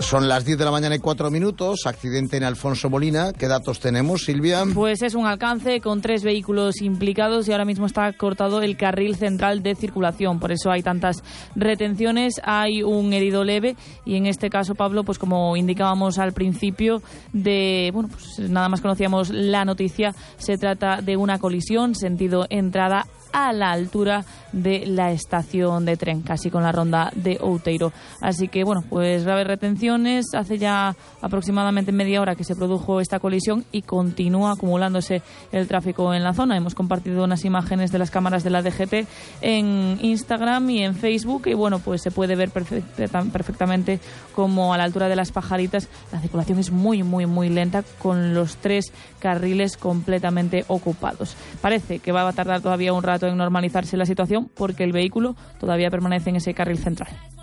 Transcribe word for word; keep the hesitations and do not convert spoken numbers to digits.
Son las diez de la mañana y cuatro minutos. Accidente en Alfonso Molina. ¿Qué datos tenemos, Silvia? Pues es un alcance con tres vehículos implicados y ahora mismo está cortado el carril central de circulación. Por eso hay tantas retenciones. Hay un herido leve y en este caso, Pablo, pues como indicábamos al principio de, bueno, pues nada más conocíamos la noticia, se trata de una colisión sentido entrada a la altura de la estación de tren, casi con la ronda de Outeiro. Así que, bueno, pues graves retenciones. Hace ya aproximadamente media hora que se produjo esta colisión y continúa acumulándose el tráfico en la zona. Hemos compartido unas imágenes de las cámaras de la D G T en Instagram y en Facebook y, bueno, pues se puede ver perfectamente como a la altura de las Pajaritas la circulación es muy, muy, muy lenta, con los tres carriles completamente ocupados. Parece que va a tardar todavía un rato en normalizarse la situación porque el vehículo todavía permanece en ese carril central.